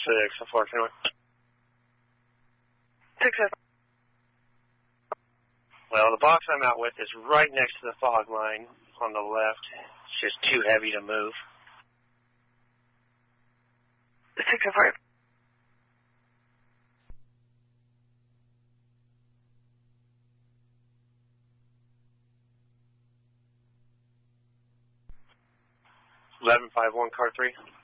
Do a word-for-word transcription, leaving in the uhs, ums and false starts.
six, so far, anyway. Six, seven. Well, the box I'm out with is right next to the fog line on the left. It's just too heavy to move. Six, seven, five. eleven five one, car three.